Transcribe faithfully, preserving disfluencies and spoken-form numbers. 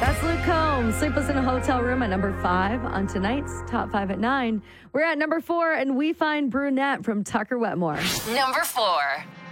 That's Luke Combs, Sleepless in a Hotel Room at number five on tonight's Top five at nine. We're at number four, and we find Brunette from Tucker Wetmore. Number four.